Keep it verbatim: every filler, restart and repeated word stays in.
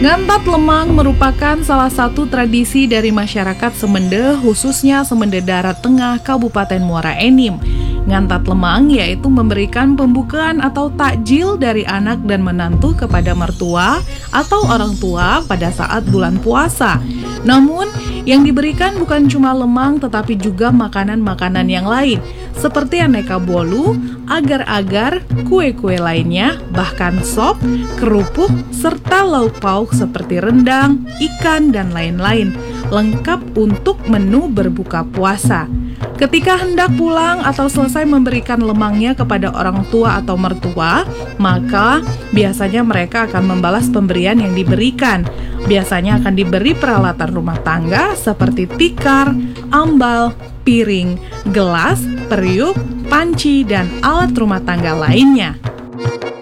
Ngantat lemang merupakan salah satu tradisi dari masyarakat Semende, khususnya Semende Darat Tengah, Kabupaten Muara Enim. Ngantat lemang yaitu memberikan pembukaan atau takjil dari anak dan menantu kepada mertua atau orang tua pada saat bulan puasa. Namun, yang diberikan bukan cuma lemang tetapi juga makanan-makanan yang lain, seperti aneka bolu, agar-agar, kue-kue lainnya, bahkan sop, kerupuk, serta lauk pauk seperti rendang, ikan, dan lain-lain, lengkap untuk menu berbuka puasa. Ketika hendak pulang atau selesai memberikan lemangnya kepada orang tua atau mertua, maka biasanya mereka akan membalas pemberian yang diberikan. Biasanya akan diberi peralatan rumah tangga seperti tikar, ambal, piring, gelas, periuk, panci, dan alat rumah tangga lainnya.